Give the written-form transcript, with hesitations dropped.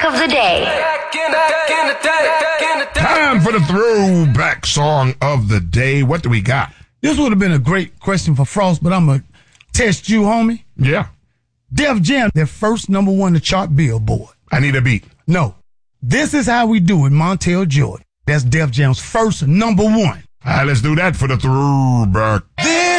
of the day. Time for the throwback song of the day. What do we got? This would have been a great question for Frost, but I'm going to test you, homie. Yeah. Def Jam, their first number one to chart Billboard. I need a beat. No. This is how we do it, Montel Jordan. That's Def Jam's first number one. All right, let's do that for the throwback.